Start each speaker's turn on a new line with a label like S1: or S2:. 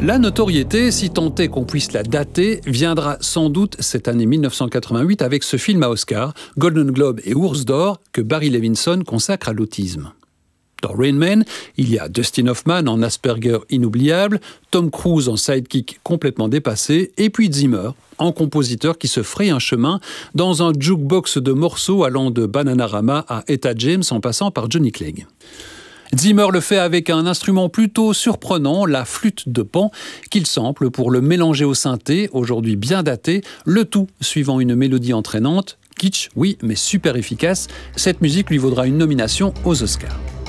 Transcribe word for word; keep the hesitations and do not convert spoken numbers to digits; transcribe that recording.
S1: La notoriété, si tant est qu'on puisse la dater, viendra sans doute cette année mille neuf cent quatre-vingt-huit avec ce film à Oscar, Golden Globe et Ours d'Or, que Barry Levinson consacre à l'autisme. Dans Rain Man, il y a Dustin Hoffman en Asperger inoubliable, Tom Cruise en sidekick complètement dépassé, et puis Zimmer en compositeur qui se fraye un chemin dans un jukebox de morceaux allant de Bananarama à Etta James en passant par Johnny Clegg. Zimmer le fait avec un instrument plutôt surprenant, la flûte de Pan, qu'il sample pour le mélanger au synthé, aujourd'hui bien daté, le tout suivant une mélodie entraînante. Kitsch, oui, mais super efficace. Cette musique lui vaudra une nomination aux Oscars.